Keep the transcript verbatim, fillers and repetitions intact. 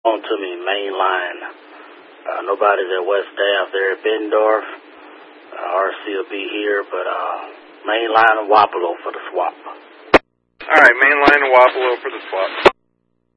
on to me, main line. Uh, nobody's at West Ave there at Bendorf. Uh, R C will be here, but uh, main line and Wapello for the swap. All right, main line and Wapello for the swap.